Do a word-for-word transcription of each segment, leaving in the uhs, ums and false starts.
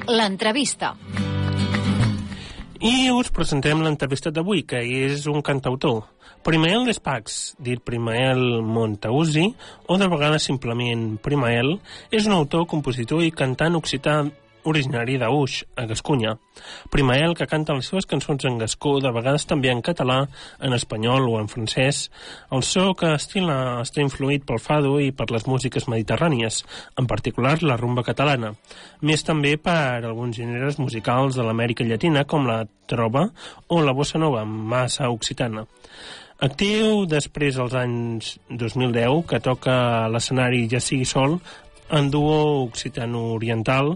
L'entrevista. I us presentem l'entrevista d'avui, que és un cantautor. Primael Despax, dit Primael Montausi, o de vegades simplement Primael, és un autor, compositor i cantant occità originari d'Auix, a Gascunya. Primael, que canta les seves cançons en gascó, de vegades també en català, en espanyol o en francès. El so que estila està influït pel fado i per les músiques mediterrànies, en particular la rumba catalana, més també per alguns gèneres musicals de l'Amèrica Llatina, com la trova o la bossa nova, massa occitana. Actiu després dels anys dos mil deu, que toca l'escenari Ja sigui sol, en duo occitano-oriental,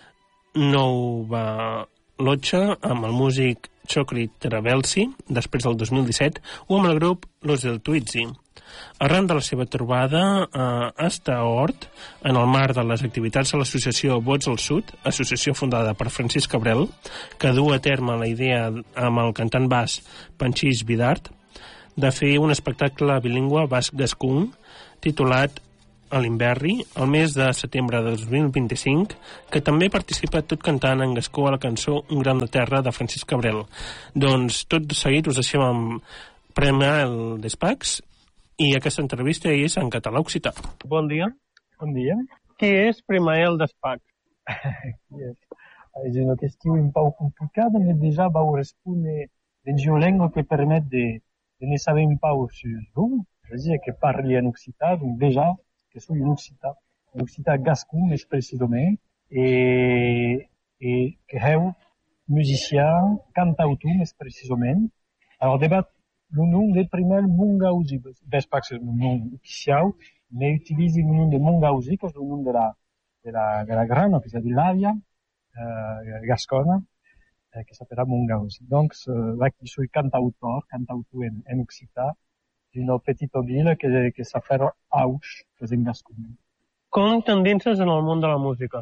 Nova Lotxa, amb el músic Chokri Travelsi, després del dos mil disset, o amb el grup Los del Tuitzi. Arran de la seva trobada a Astahort, en el marc de les activitats de l'associació Vots al Sud, associació fundada per Francisc Cabrel, que du a terme la idea amb el cantant basc Panchís Vidart, de fer un espectacle bilingüe basc-gascun titulat a l'Inverri, el mes de setembre de dos mil vint-i-cinc, que també participa tot cantant en gascó a la cançó Un gram de terra de Francisc Cabrel. Doncs tot de seguit us deixem amb Primael Despax i aquesta entrevista és en català occità. Bon dia. Bon dia. Qui és Primael Despax? Yes. És una qüestió un poc complicada, però déjà vau respondre en geolengua que permet de, de ne saber un poc sur vous, és a dir, que parli en occità, donc déjà, que soy un occità, un occità gascon més precisament, i, i que heu musicien, cantautor més precisament. Alors, debat, le nom de Primael Montausi, Despax és el nom oficial, mais utilise le nom de Montausi, que és el nom de la, de la, de la grana, que és a dir l'àvia euh, gascona, eh, que s'appellera Montausi. Donc, euh, là, qui soy cantautor, cantautor en, en occità, d'une petite ville que, que s'appelle Auch, que és en Gascunya. Com t'endinses en el món de la música?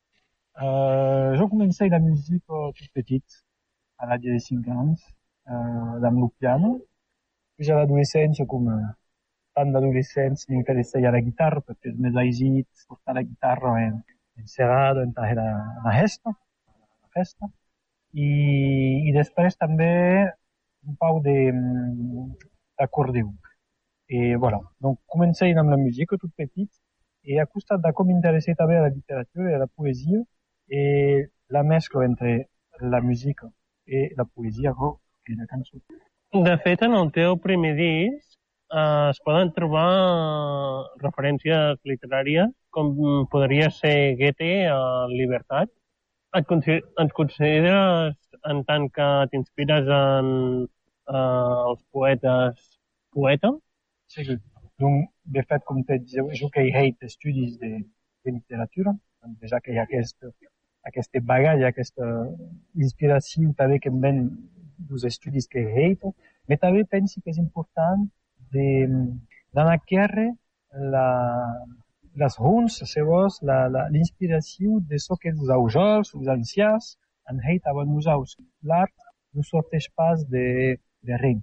Uh, jo començai la música tot petit, a l'âge de cinc anys, uh, amb el piano. Puis a l'adolescència, com uh, tant d'adolescents, m'interessai a la guitarra, perquè és més aisit portar la guitarra en, encerrada, en la, la festa, la festa. I, i després també un pau de, d'acordió. I voilà, donc comencei amb la música tot petit i a costat de com m'interessei també a la literatura i a la poesia i la mescla entre la música i la poesia i la cançó. De fet, en el teu primer disc eh, es poden trobar referències literàries com podria ser Goethe a Libertat. Et, consider et consideres en tant que t'inspires en eh, els poetes poeta? Sí, donc, de fet, com te dieu, jo que he fet estudis de, de literatura, doncs ja que hi ha aquest, aquest bagall, aquesta inspiració també que em ven dels estudis que he fet, però també penso que és important de, d'anaquerre la, les raons seves, l'inspiració de ce que els aujals, els ancians, han fet abans nosaltres. L'art no sorteix pas de, de res.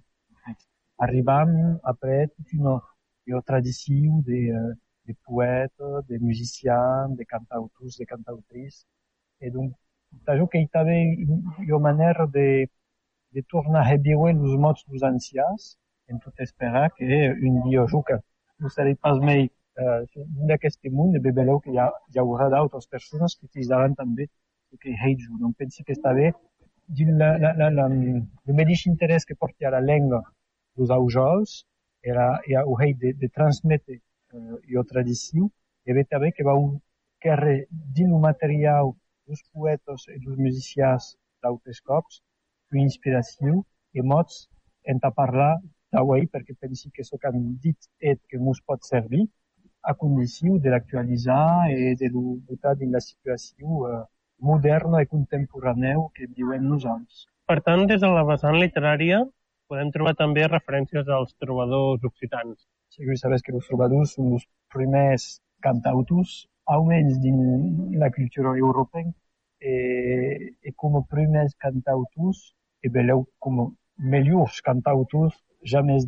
Arribam après toute une, une tradition de, de poètes, de musiciens, de cantautors, de cantautrices. Et donc, t'ajoute qu'il y avait une manière de, de tourner à revirer les mots des anciens, en tout espérant qu'un dia, jo que no seré pas mai uh, d'aquest món, de beleu que hi, ha, hi haurà d'altres persones que utilitzaran també el que he dit. Donc, penso que està bé la, la, la, la, el mateix interès que porti a la llengua dels aujals era, era el rei de, de transmetre uh, la tradició, i bé també que va querer dins el material dels poetes i dels musicians d'altres cops una inspiració i mots en a parlar d'avui, perquè penso que això que han dit és que ens pot servir a condició de l'actualitzar i de l'ubicar dins la situació uh, moderna i contemporània que viuen nosaltres. Per tant, des de la vessant literària, podem trobar també referències als trobadors occitans. Sí, vull saber que els trobadors són els primers cantautors, almenys dins la cultura europea, i, i com a primers cantautors, i veleu com a millors cantautors, ja més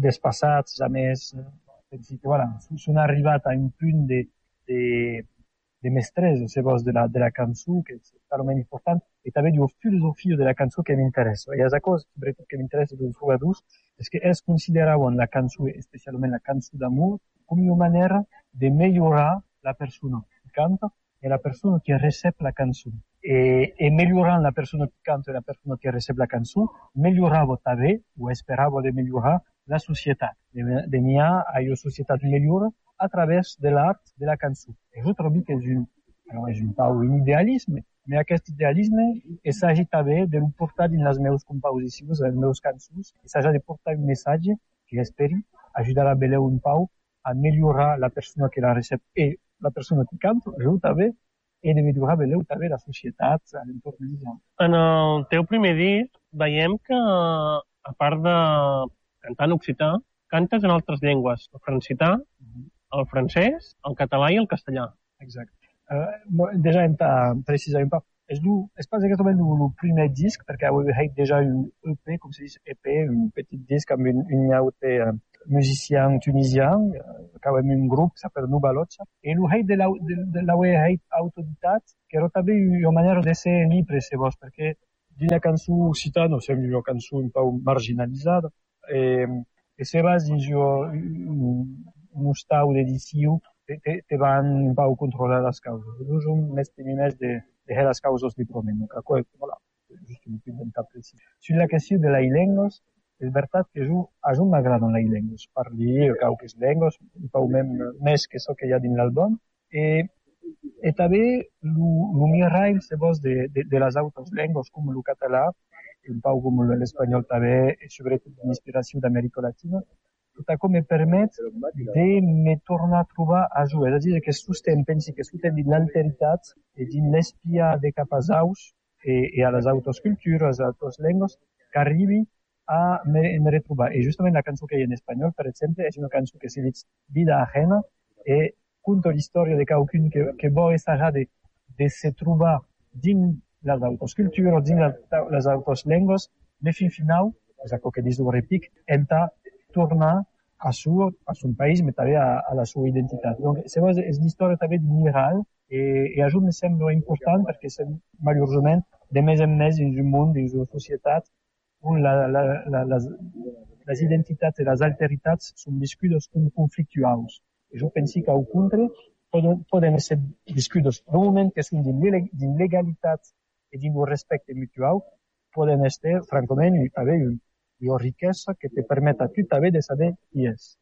despassats, ja més... Penso que, voilà, són arribat a un punt de, de, de mestres, sevos de la, de la cançó, que és totalment important, i també de filosofia de la cançó que m'interessa. I la cosa, sobretot, que m'interessa dels jugadors, és que ells consideraven la cançó, especialment la cançó d'amor, com una manera de millorar la persona que canta i la persona que recep la cançó. E, e millorant la persona que canta i la persona que recep la cançó, millorava també, o esperava de millorar, la societat. De, de n'hi ha una societat millor a través de l'art de la cançó. I jo trobo que és un, alors és un pau, un idealisme, però aquest idealisme s'hagi també de portar dins les meves composicions, les meves cançons, s'hagi de portar un missatge que esperi ajudarà a un pau a millorar la persona que la recep i la persona que canta, jo també, i de millorar també la societat a l'entorn musical. En el teu primer disc veiem que, a part de cantar en occità, cantes en altres llengües, el francità, el francès, el català i el castellà. Exacte. Uh, déjà, precisament pas. És, és pas exactament el primer disc, perquè avui he déjà un E P, com se diu E P, un petit disc amb un, un autre uh, musicien tunisien, uh, que avem un grup que s'appelle Nubalotxa, i el he de la, de, de la he autoditat, que era també una manera de ser llibre, se vos, perquè dins la cançó occitana, és una cançó un peu marginalitzada, e, e se vas dins un, un estau d'edició, te, te, te van un peu controlar les causes. No som més teminers de, de les causes lliurement. Donc, voilà, just un peu d'inventar precis. Sur la qüestió de les llengües, és veritat que jo, a jo m'agraden les llengües. Parli qualques llengües, un peu més que això que hi ha dins l'àlbum. I, i també el mirall, se vos, de, de, de les altres llengües, com el català, un peu com l'espanyol també, i sobretot d'inspiració d'Amèrica Latina, tot això me permet de me tornar a trobar a jo. És a dir, que sustem, pensi que sustem dins l'alteritat i dins l'espia de cap als aus i, i a les altres cultures, a les altres llengües, que arribi a me, me retrobar. I justament la cançó que hi ha en espanyol, per exemple, és una cançó que se diu Vida Ajena i conta l'història de qualcun que, que vol assajar de, de se trobar dins les altres cultures, dins les altres llengües, mais fin final, és això que dius el repic, hem de tornar a su, a son país, però també a, a la seva identitat. Donc, és l'història també d'un miral, i, i això me sembla important perquè som, malauradament, de més en més dins un món, dins una societat, on la, la, la, les, les identitats i les alteritats són viscudes com conflictuals. I jo penso que, al contrari, poden, poden ser viscudes en un moment que són dins legalitat i dins un respecte mutual, poden estar, francament, també una riquesa que te permet a tu també de saber qui és.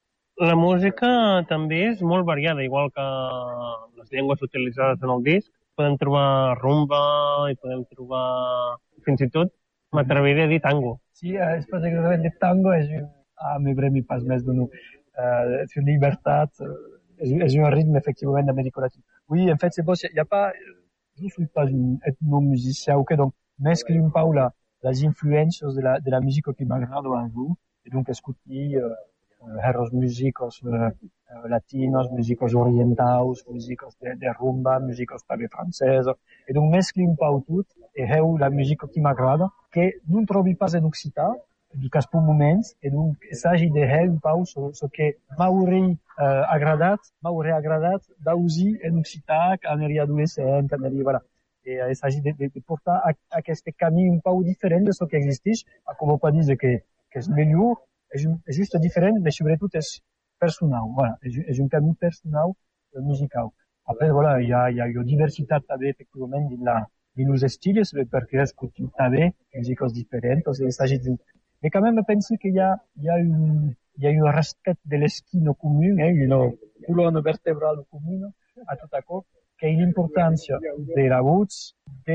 La música també és molt variada, igual que les llengües utilitzades en el disc. Podem trobar rumba i podem trobar, fins i tot, m'atreviré a dir tango. Sí, és pas exactament de tango, és un... Ah, me bremi pas més d'un... Uh, és una llibertat, és, és un ritme, effectivament, d'Amèrica Latina. Oui, en fait, c'est bon, il n'y a pas... Je ne suis pas un ethnomusicien, ok, donc, mescler un peu la, les influències de la, de la musique qui m'agrada a vous, et donc, escoltar uh, uh, músicos uh, latinos, músicos orientals, músicos de, de rumba, músicos també francesos, et donc, mescler un peu tot, et heu la musique qui m'agrada, que non trobi pas en occità, du cas per moments, et donc, s'hagi de heu un peu ce que m'hauria uh, agradat, m'hauria agradat d'ausir en occità, quan era adolescent, quan era, voilà. Et il s'agit de, de, de portar a, a aquest camí un peu diferent de ce qui existeix, com ho pot dir que, que és millor, és, és just diferent, però sobretot és personal, voilà, és, és un camí personal eh, musical. Après, voilà, hi ha, hi ha una diversitat també, efectivament, dins, la, dins els estils, perquè escoltim també músiques diferents, il s'agit de... Mais quand même, je pense qu'il y a, il y a un, il y a un respect de l'esquina commune, eh, une colonne vertébrale commune, à tout accord, que és l'importància de la voz, de,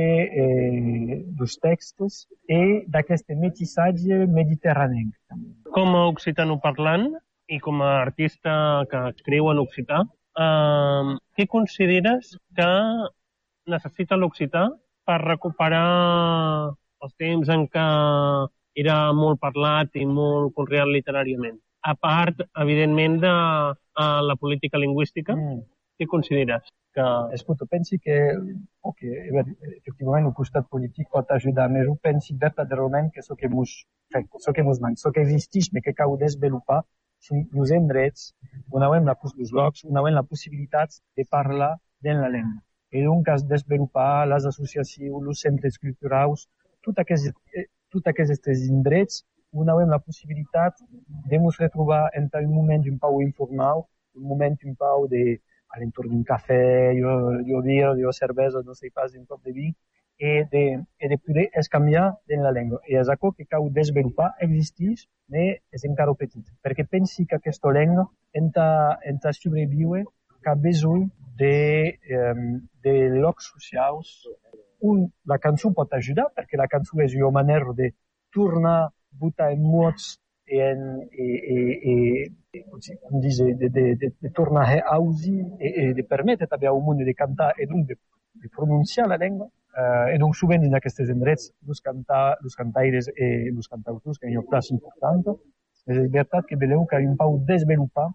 eh, dels textos i d'aquest metissatge mediterrani. Com a occitanoparlant i com a artista que escriu en occità, eh, què consideres que necessita l'occità per recuperar els temps en què era molt parlat i molt conreat literàriament? A part, evidentment, de uh, la política lingüística, mm. què consideres? Que... Escolta, pensi que, okay, efectivament, el costat polític pot ajudar, però jo pensi verdaderament que això que mos fet, això que mos manca, això que existeix, però que cal desenvolupar, són els endrets on hem la, els llocs, on hem la possibilitat de parlar de la llengua. I donc es desenvolupar les associacions, els centres culturals, tots aquests, tots aquests indrets on avem la possibilitat de ens retrobar en un moment un pau informal, un moment un pau de, a l'entorn d'un cafè, jo, jo birra, jo cervesa, no sé pas, un cop de vi, i de, i de poder escanviar de la llengua. I és això que cal desenvolupar, existeix, però és encara petit. Perquè pensi que aquesta llengua, en ta sobreviure, que ha besoin de, um, de llocs socials. Un, la cançó pot ajudar, perquè la cançó és una manera de tornar a botar en mots i, en, i, i, i com dice, de, de, de, de tornar a usar i, i de permetre també al món de cantar i donc de, de pronunciar la llengua. Uh, I donc sovint en aquests indrets, els, canta, els cantaires i els cantautors, que hi ha una plaça important, és veritat que veieu que hi ha un pau desenvolupar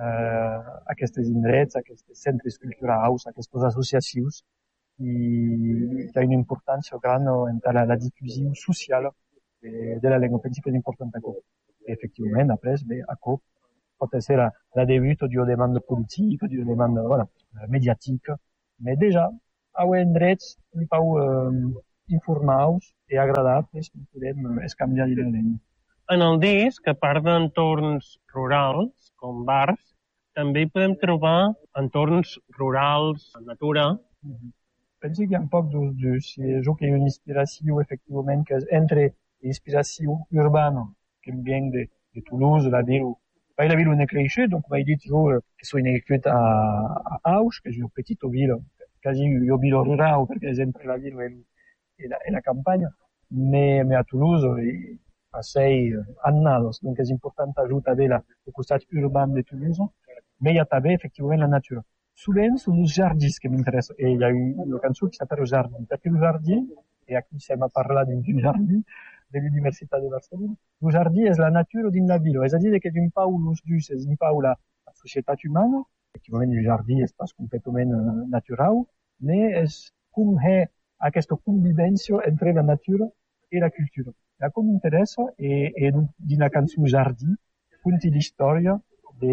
Uh, aquests indrets, aquests centres culturals, aquestes associacions i hi ha una importància gran en la, la difusió social de, de la llengua. Penso que és important a cop. Efectivament, després, bé, a cop pot ser la, la debut d'una demanda política, d'una demanda voilà, mediàtica, però déjà, hi ha indrets un pau uh, informals i agradables que podem escanviar de la llengua. En el disc, a part d'entorns rurals, com bars, també hi podem trobar entorns rurals, natura. Mm-hmm. Penso que hi ha un poc dels dos. Jo que hi ha una inspiració, efectivament, que és entre l'inspiració urbana, que em vient de, de Toulouse, la ville, la ville on he crescut, donc m'he dit jo que soy nascut a, a Auch, que és una petita ville, quasi una ville rural, perquè és entre la ville i la, i la campanya, però a Toulouse, i, passei annados, donc és important ajudar també el costat urban de Toulouse, però hi ha també, efectivament, la natura. Sovint són els jardins que m'interessen, i hi ha una cançó que s'appelle Jardí, perquè el jardí, i aquí estem a parlar d'un jardí de l'Universitat de Barcelona, el jardí és la natura dins la vila, és a dir, que és un pau els dos, és un pau la, la societat humana, efectivament el jardí és pas completament uh, natural, però és com és aquesta convivència entre la natura i la cultura. La que m'interessa è, è di una canzone Jardí, conti l'història de,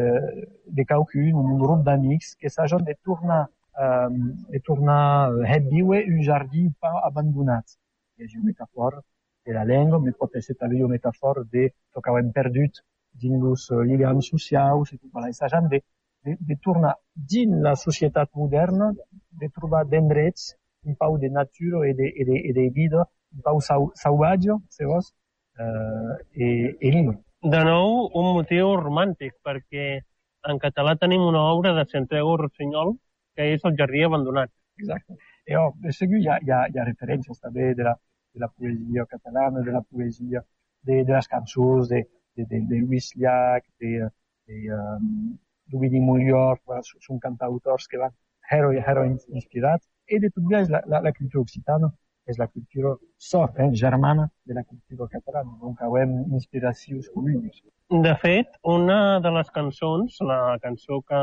de qualcun, un grup d'amics que s'hagin de tornar, um, de tornar a viure un jardí pas abandonat. És una metafora de la llengua, però pot ser també una metafora de el que hem perdut dins els lligams socials. I voilà. S'hagin de, de, de tornar dins la societat moderna, de trobar d'endrets un pau de natura i de, i de, i de vida, un pau salvatge, si vols, uh, i, i lliure. De nou, un motiu romàntic, perquè en català tenim una obra de Santiago Rossinyol que és El jardí abandonat. Exacte. I oh, de segur hi ha, hi ha, hi ha referències també de la, de la poesia catalana, de la poesia, de, de les cançons de, de, de, de Lluís Llach, de, de um, Ovidi Montllor, són cantautors que van hero i hero inspirats, i de tot és la, la, la cultura occitana. És la cultura sort, eh, germana de la cultura catalana. Donc, hem inspiracions comunes. De fet, una de les cançons, la cançó que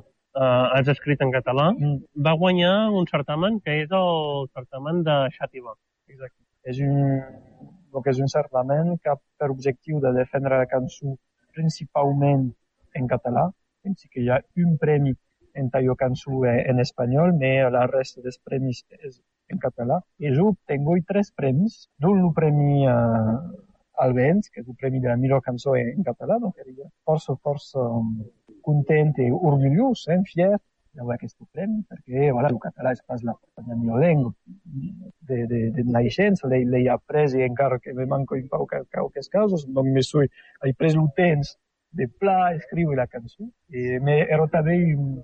eh, has escrit en català, mm. va guanyar un certamen que és el certamen de Xàtiva. Exacte. És un, que és un certamen que ha per objectiu de defendre la cançó principalment en català. Penso que hi ha un premi en tallo cançó en espanyol, però la resta dels premis és en català. I jo tengo tres premis. Un el premi uh, Albens, que és el premi de la millor cançó en català, donc era força, força um, content i orgullós, eh, fier d'avoir aquest premi, perquè voilà, el català és pas la, la millor llengua de, de, de naixença, l'he après i encara que me manco un poc qualques casos, donc me soy, he pres el temps de pla escriure la cançó, i era també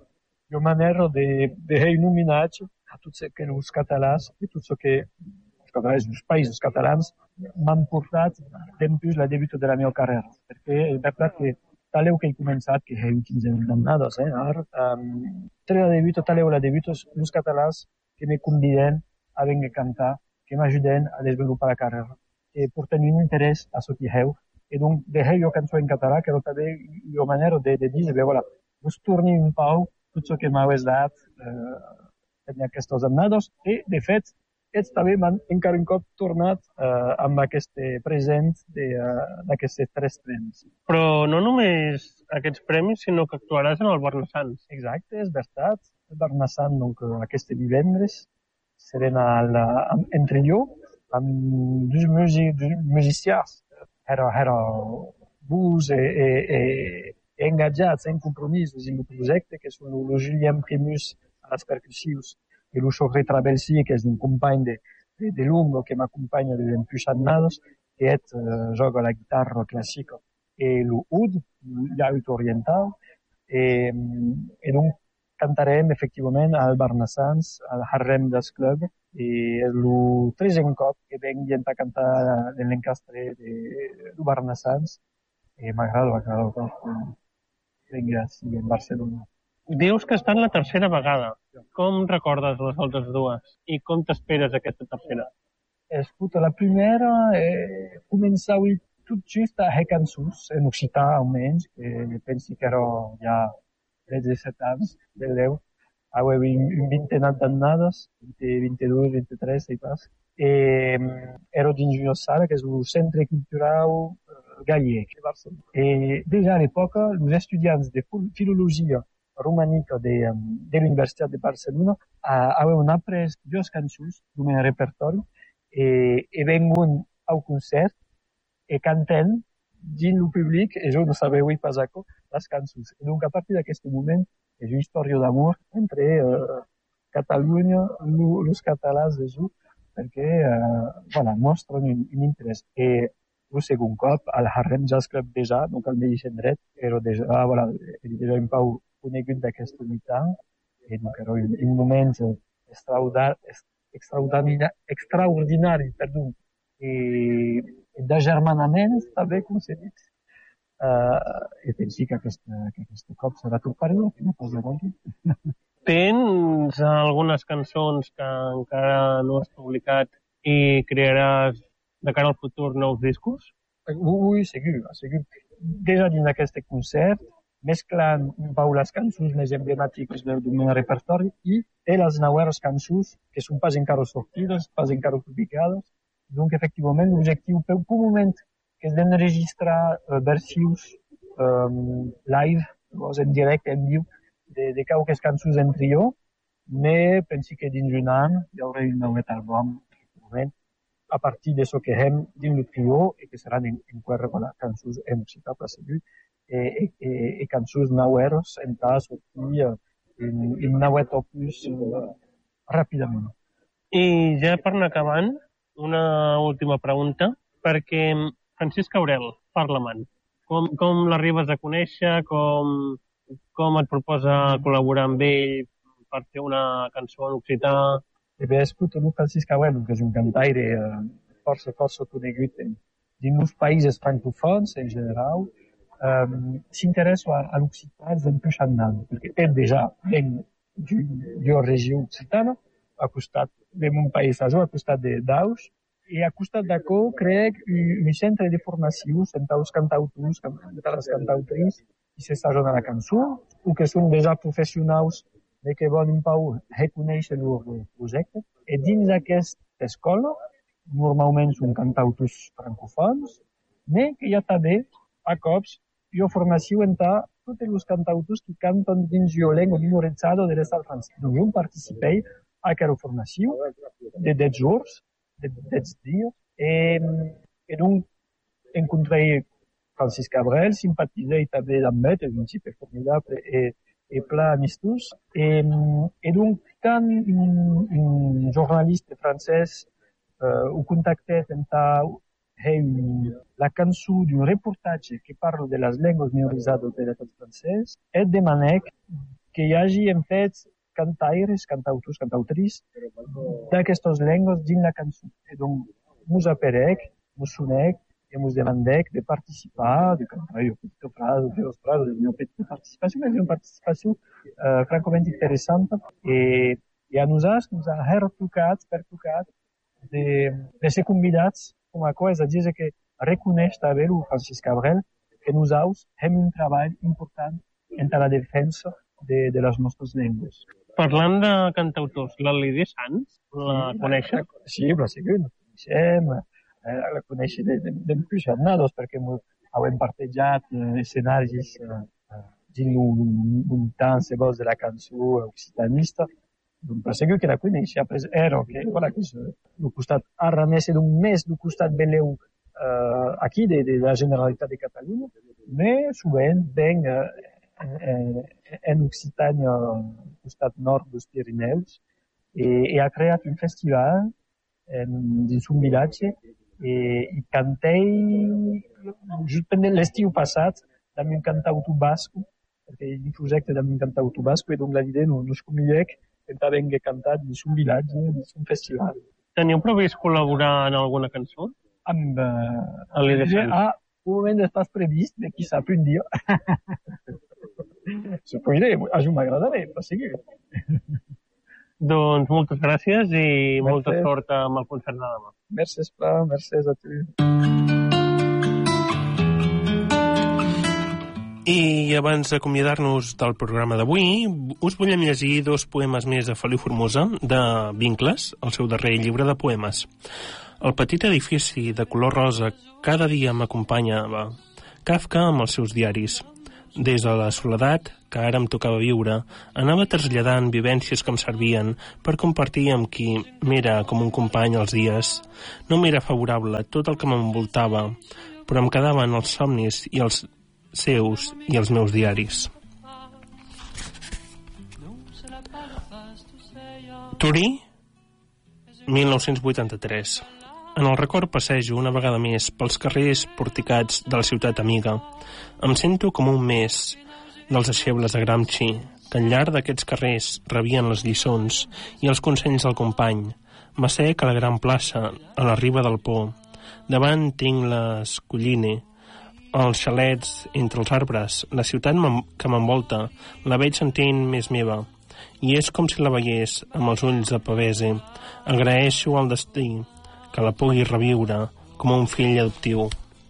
una manera de, de homenatge a tot el que els catalans i tot el que els catalans dels països catalans m'han portat després la debut de la meva carrera. Perquè és veritat que tal que he començat, que he quinze d'anades, eh, ara, um, tre la debut, tal la debut, els catalans que me conviden a venir a cantar, que m'ajuden a desenvolupar la carrera, que porten un interès a ce que heu. I donc, de jo cançó en català, que era també una manera de, de dir, bé, voilà, us torni un pau tot el que m'heu dat, eh, en aquestes annades, i, de fet, ells també m'han encara un cop tornat uh, amb aquest present d'aquests uh, tres premis. Però no només aquests premis, sinó que actuaràs en el Barnassans. Exacte, és veritat. El Barnassans, donc, aquest divendres, serem al, entre jo, amb dos, music, dos musicians. Era, era bus e, e, e engagats en compromisos en el projecte, que són el Julien Primus a les percussions, i el Chorré Trabelsi, que és un company de, de, de Lungo que m'acompanya des d'empuixanades, que et, uh, joga la guitarra clàssica i l'oud, l'aut oriental, i, i donc cantarem efectivament al Barnassans, al Harrem Jazz Club, i és el tresè cop que venc a cantar en l'encastre del Barnassans, i m'agrada, m'agrada que venga així en Barcelona. Dius que està en la tercera vegada. Com recordes les altres dues? I com t'esperes aquesta tercera? Escolta, la primera eh, començava tot just a Recansus, en occità almenys, que pensi que era ja disset anys, de deu. Avui un vintenat d'annades, vint-i-dos, vint-i-tres, i pas. Eh, era dins una sala que és el Centre Cultural Gallec de Barcelona. Eh, déjà a l'època, els estudiants de filologia romànica de, de l'Universitat de Barcelona havien après dues cançons del meu repertori i, i venien al concert i canten dins el públic i jo no sabia pas això, les cançons. I donc a partir d'aquest moment és una història d'amor entre uh, Catalunya i els catalans de jo, perquè uh, voilà, mostren un, un interès. I el segon cop, al Harrem Jazz Club déjà, donc al mateix indret, era déjà, ah, voilà, era déjà un pau conegut d'aquesta unitat, i donc era un, un moment extraordinari, extraordinari, extraordinari perdó, i d'agermanament, també, com s'ha dit. Uh, I pensi que aquesta, que aquesta cop serà tot per allò, que no pas de bon. Tens algunes cançons que encara no has publicat i crearàs de cara al futur nous discos? Oui, segur, segur. Déjà dins d'aquest concert, mesclant un peu les cançons més emblemàtiques del meu repertori i les neues cançons que són pas encara sortides, pas encara publicades. Donc, efectivament, l'objectiu per un moment que és d'enregistrar uh, versions um, live, en directe, en viu, de, de qualques cançons en trio, mais pensi que dins un any hi haurà un nou àlbum, a partir de ce que hem dins el trio, i que seran en, en quatre voilà, cançons en occità, segur, i, i, i cançons naueres en tas sortir en, en nauet opus uh, ràpidament. I ja per anar acabant, una última pregunta, perquè Francisc Abrel, Parlement, com, com l'arribes a conèixer, com, com et proposa col·laborar amb ell per fer una cançó en occità? Eh bé, escolta, el Francisc Abrel, que és un cantaire eh, força, força conegut dins els països francòfons en general, eh, s'interessa a, a l'occità des d'un puixanal, perquè ell déjà ven d'una regió occitana, a costat de mon país, a costat de d'Aus, i a costat d'això crec un centre de formació entre els cantautors, entre les cantautrices qui s'assagen a la cançó, o que són déjà professionals i que volen un peu reconèixer el projecte. I dins d'aquesta escola, normalment són cantautors francòfons, però que hi ha també, a cops, una formació entre tots els cantautors que canten dins la llengua minoritzada de l'estat francès. Donc, jo participei a aquesta formació de deu jours, de deu dies, i, i donc encontrei Francisc Abrel, simpatitzei també amb ell, és un type formidable i, i pla amistós. I, i donc, quand un, un journaliste francès uh, ho contactat entre hey, la cançó d'un reportatge que parla de les llengües minoritzades de l'estat francès, et demanat que hi hagi, en fet, cantaires, cantautors, cantautrices d'aquestes llengües dins la cançó. I donc, mos aperec, mos sonec, i mos demandec de participar, de cantar una petita frase, dues frases, una petita participació, una participació uh, francament interessant. I, i a nosaltres ens ha retocats, pertocat, de, de ser convidats com a cosa, és a dir, que reconeix també el Francisc Abrel que nosaltres hem un treball important entre la defensa de, de les nostres llengües. Parlant de cantautors, la Lídia Sanz, la sí, coneixes? Sí, però sí que la coneixem, eh, la coneixem de, de, de plusieurs nados, perquè hem partejat eh, escenaris eh, dins un, un temps de de la cançó occitanista, però segur que la coneixia. Après, era que, voilà, que és el costat arranès d'un més, del costat beleu eh, aquí de, de la Generalitat de Catalunya, però sovint ven eh, en Occitània, al costat nord dels Pirineus, i, i ha creat un festival en, dins un vilatge i, i cantei just pendent l'estiu passat amb un cantautor basco, perquè hi ha un projecte amb un cantautor basco, i doncs la idea no, no és com ell que venga cantat dins un vilatge, dins un festival. Teniu previst col·laborar en alguna cançó? Amb... Uh, ah, un moment estàs previst, de qui sap un dia. Supoiré, a mi m'agradaré, però sí que... Doncs moltes gràcies i merci. Molta sort amb el concert de demà. Merci, esclar, merci a tu. I abans d'acomiadar-nos del programa d'avui, us volem llegir dos poemes més de Feliu Formosa, de Vincles, el seu darrer llibre de poemes. El petit edifici de color rosa cada dia m'acompanyava, Kafka amb els seus diaris. Des de la soledat, que ara em tocava viure, anava traslladant vivències que em servien per compartir amb qui m'era com un company els dies. No m'era favorable tot el que m'envoltava, però em quedaven els somnis i els seus i els meus diaris. Torí, mil nou-cents vuitanta-tres. En el record passejo una vegada més pels carrers porticats de la ciutat amiga. Em sento com un més dels deixebles de Gramsci, que al llarg d'aquests carrers rebien les lliçons i els consells del company. M'assec a la gran plaça, a la riba del Po. Davant tinc les Colline, els xalets entre els arbres, la ciutat que m'envolta, la veig sentint més meva. I és com si la veiés amb els ulls de pavese. Agraeixo al destí que la pugui reviure com un fill adoptiu.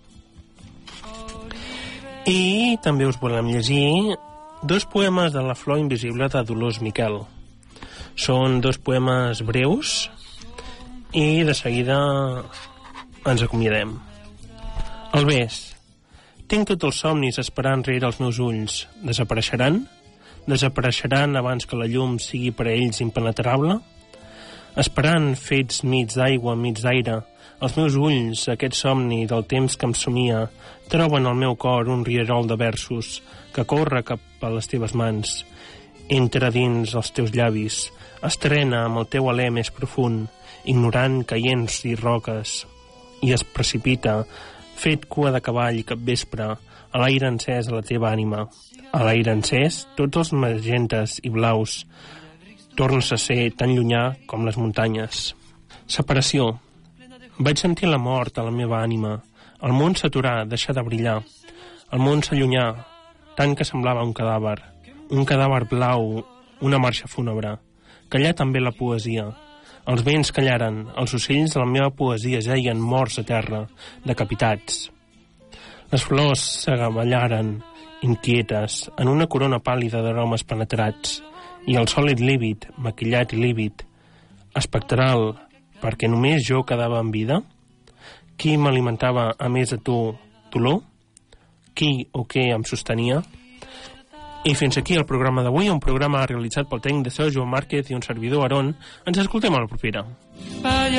I també us volem llegir dos poemes de La flor invisible de Dolors Miquel. Són dos poemes breus i de seguida ens acomiadem. El bes. Tinc tots els somnis esperant rere els meus ulls. Desapareixeran? Desapareixeran abans que la llum sigui per a ells impenetrable? Esperant fets mig d'aigua, mig d'aire, els meus ulls, aquest somni del temps que em somia, troben al meu cor un rierol de versos que corre cap a les teves mans. Entra dins els teus llavis, estrena amb el teu alè més profund, ignorant caients i roques, i es precipita, fet cua de cavall cap vespre, a l'aire encès a la teva ànima. A l'aire encès, tots els magentes i blaus, tornes a ser tan llunyà com les muntanyes. Separació. Vaig sentir la mort a la meva ànima. El món s'aturà, deixà de brillar. El món s'allunyà, tant que semblava un cadàver. Un cadàver blau, una marxa fúnebre. Callà també la poesia. Els vents callaren, els ocells de la meva poesia jaien morts a terra, decapitats. Les flors s'agavellaren, inquietes, en una corona pàl·lida d'aromes penetrats, i el sòlid lívid, maquillat i lívid, espectral, perquè només jo quedava en vida? Qui m'alimentava a més de tu, dolor? Qui o què em sostenia? I fins aquí el programa d'avui, un programa realitzat pel tècnic de so, Joan Márquez, i un servidor, Aarón. Ens escoltem a la propera.